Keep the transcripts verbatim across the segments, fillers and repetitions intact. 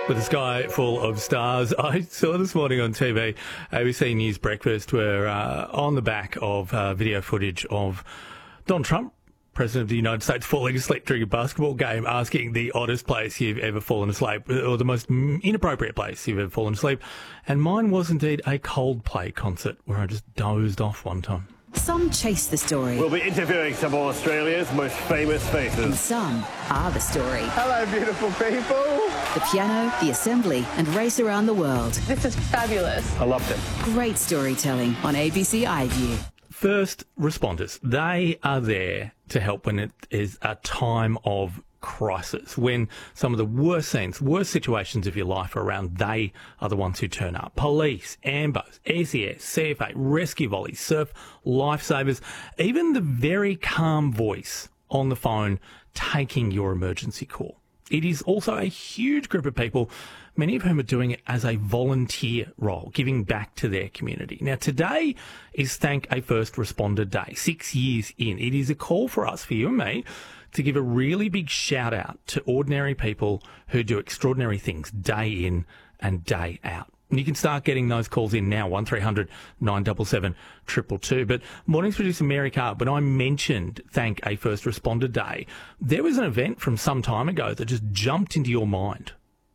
with a sky full of stars. I saw this morning on T V, A B C News Breakfast, where uh, on the back of uh, video footage of Donald Trump, President of the United States, falling asleep during a basketball game, asking the oddest place you've ever fallen asleep, or the most inappropriate place you've ever fallen asleep. And mine was indeed a Coldplay concert where I just dozed off one time. Some chase the story. We'll be interviewing some of Australia's most famous faces. And some are the story. Hello, beautiful people. The piano, the assembly, and race around the world. This is fabulous. I loved it. Great storytelling on A B C iView. First responders, they are there to help when it is a time of crisis, when some of the worst scenes, worst situations of your life are around. They are the ones who turn up. Police, AMBOs, S E S, C F A, rescue volleys, surf, lifesavers, even the very calm voice on the phone taking your emergency call. It is also a huge group of people, many of whom are doing it as a volunteer role, giving back to their community. Now, today is Thank a First Responder Day, six years in. It is a call for us, for you and me, to give a really big shout out to ordinary people who do extraordinary things day in and day out. And you can start getting those calls in now, one three hundred nine seven seven two two two. But morning's producer Mary Carr, when I mentioned Thank a First Responder Day, there was an event from some time ago that just jumped into your mind.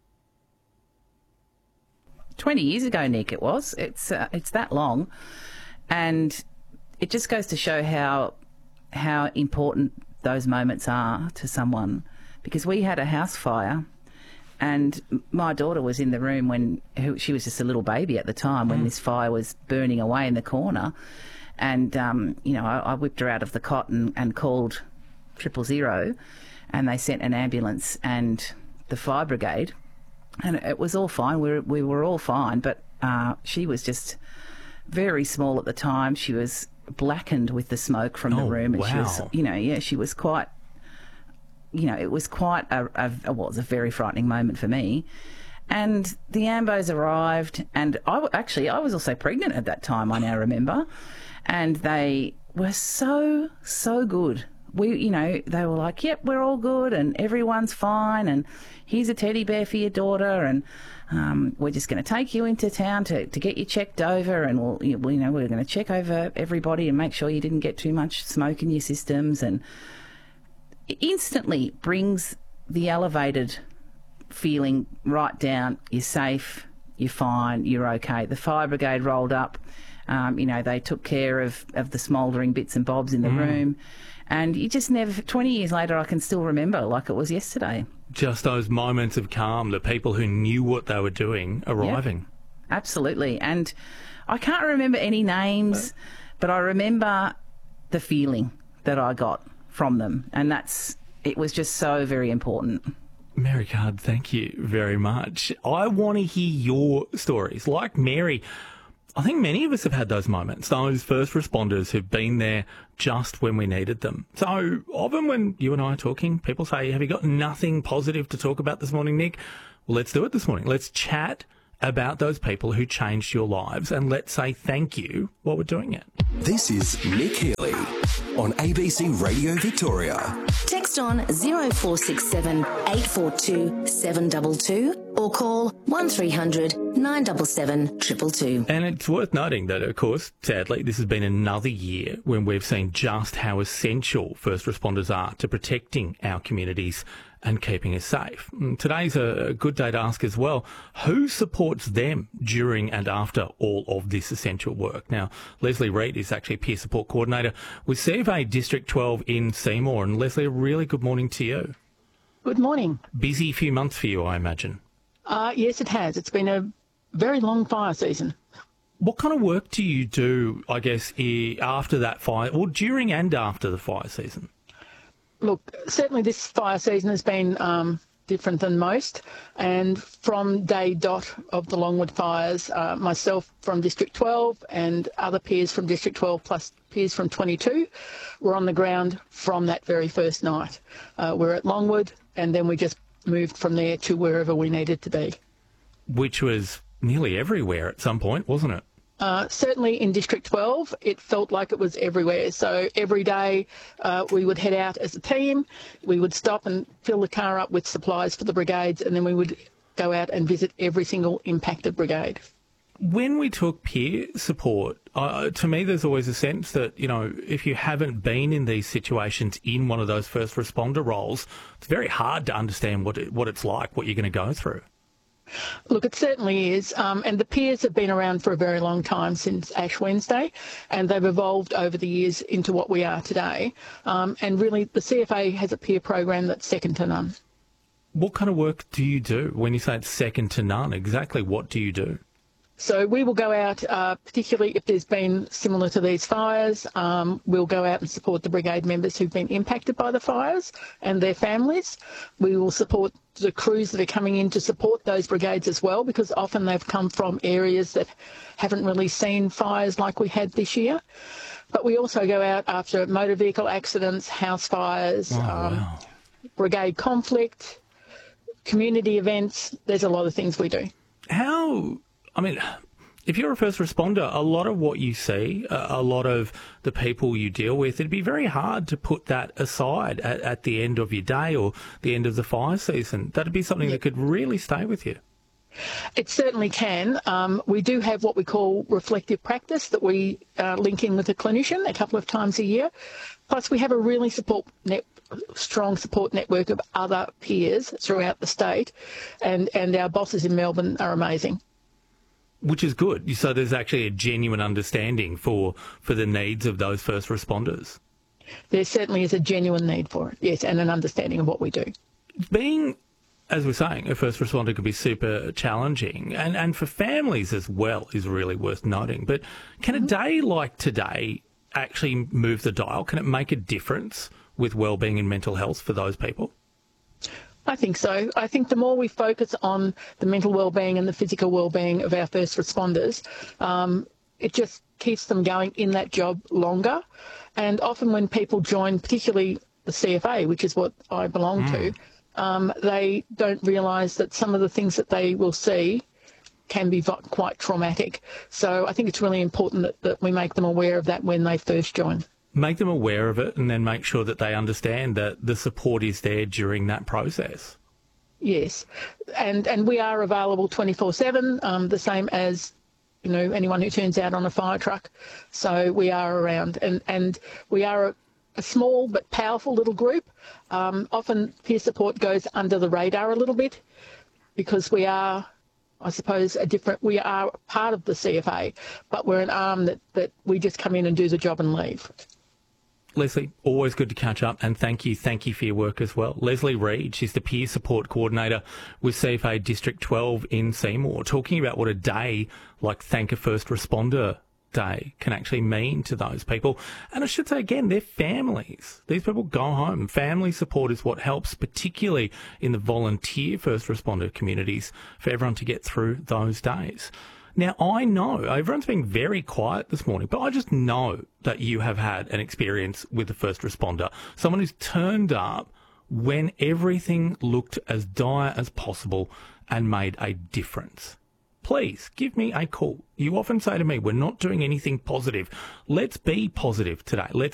twenty years ago, Nick, it was. It's uh, it's that long. And it just goes to show how how important those moments are to someone, because we had a house fire and my daughter was in the room when who, she was just a little baby at the time when mm. this fire was burning away in the corner. And, um, you know, I, I whipped her out of the cot and, and called triple zero, and they sent an ambulance and the fire brigade, and it was all fine. We were, we were all fine, but uh, she was just very small at the time. She was blackened with the smoke from oh, the room, and wow. she was, you know, yeah, she was quite, you know, it was quite a, a, a well, it was a very frightening moment for me. And the ambos arrived, and I actually I was also pregnant at that time, I now remember, and they were so so good. We, you know, they were like, yep, we're all good and everyone's fine, and here's a teddy bear for your daughter, and um, we're just going to take you into town to, to get you checked over, and we'll, you know, we're going to check over everybody and make sure you didn't get too much smoke in your systems. And it instantly brings the elevated feeling right down. You're safe, you're fine, you're okay. The fire brigade rolled up, um, you know, they took care of, of the smouldering bits and bobs in the mm. room. And you just never, twenty years later, I can still remember like it was yesterday. Just those moments of calm, the people who knew what they were doing arriving. Yep, absolutely. And I can't remember any names, but I remember the feeling that I got from them. And that's, it was just so very important. Mary Card, thank you very much. I want to hear your stories. Like Mary, I think many of us have had those moments, those first responders who've been there just when we needed them. So often when you and I are talking, people say, have you got nothing positive to talk about this morning, Nick? Well, let's do it this morning. Let's chat about those people who changed your lives, and let's say thank you while we're doing it. This is Nick Healy on A B C Radio Victoria. Text on zero four six seven eight four two seven two two or call one three hundred nine seven seven two two two. And it's worth noting that, of course, sadly, this has been another year when we've seen just how essential first responders are to protecting our communities and keeping us safe. And today's a good day to ask as well, who supports them during and after all of this essential work? Now, Leslie Reid is actually a peer support coordinator with C F A District twelve in Seymour. And Leslie, a really good morning to you. Good morning. Busy few months for you, I imagine. Uh, yes, it has. It's been a very long fire season. What kind of work do you do, I guess, after that fire, or during and after the fire season? Look, certainly this fire season has been um, different than most, and from day dot of the Longwood fires, uh, myself from District twelve and other peers from District twelve plus peers from twenty-two were on the ground from that very first night. Uh, we're at Longwood, and then we just moved from there to wherever we needed to be. Which was nearly everywhere at some point, wasn't it? Uh, certainly in District twelve, it felt like it was everywhere. So every day uh, we would head out as a team, we would stop and fill the car up with supplies for the brigades, and then we would go out and visit every single impacted brigade. When we took peer support, uh, to me there's always a sense that, you know, if you haven't been in these situations in one of those first responder roles, it's very hard to understand what it, what it's like, what you're going to go through. Look, it certainly is. Um, and the peers have been around for a very long time, since Ash Wednesday, and they've evolved over the years into what we are today. Um, and really, the C F A has a peer program that's second to none. What kind of work do you do? When you say it's second to none, exactly what do you do? So we will go out, uh, particularly if there's been similar to these fires, um, we'll go out and support the brigade members who've been impacted by the fires and their families. We will support the crews that are coming in to support those brigades as well, because often they've come from areas that haven't really seen fires like we had this year. But we also go out after motor vehicle accidents, house fires, Oh, um, wow. brigade conflict, community events. There's a lot of things we do. How... I mean, if you're a first responder, a lot of what you see, a lot of the people you deal with, it'd be very hard to put that aside at, at the end of your day or the end of the fire season. That'd be something that could really stay with you. It certainly can. Um, we do have what we call reflective practice that we uh, link in with a clinician a couple of times a year. Plus, we have a really support net, strong support network of other peers throughout the state, and, and our bosses in Melbourne are amazing. Which is good. So there's actually a genuine understanding for, for the needs of those first responders. There certainly is a genuine need for it, yes, and an understanding of what we do. Being, as we're saying, a first responder can be super challenging, and, and for families as well is really worth noting. But can a day like today actually move the dial? Can it make a difference with wellbeing and mental health for those people? I think so. I think the more we focus on the mental wellbeing and the physical wellbeing of our first responders, um, it just keeps them going in that job longer. And often when people join, particularly the C F A, which is what I belong mm. to, um, they don't realise that some of the things that they will see can be quite traumatic. So I think it's really important that, that we make them aware of that when they first join. Make them aware of it and then make sure that they understand that the support is there during that process. Yes, and and we are available twenty-four seven, um, the same as, you know, anyone who turns out on a fire truck. So we are around, and, and we are a, a small but powerful little group. Um, often peer support goes under the radar a little bit because we are, I suppose, a different, we are part of the C F A, but we're an arm that, that we just come in and do the job and leave. Leslie, always good to catch up, and thank you, thank you for your work as well. Leslie Reid, she's the Peer Support Coordinator with C F A District twelve in Seymour, talking about what a day like Thank a First Responder Day can actually mean to those people. And I should say again, they're families. These people go home. Family support is what helps, particularly in the volunteer first responder communities, for everyone to get through those days. Now, I know everyone's been very quiet this morning, but I just know that you have had an experience with a first responder, someone who's turned up when everything looked as dire as possible and made a difference. Please give me a call. You often say to me, we're not doing anything positive. Let's be positive today. Let's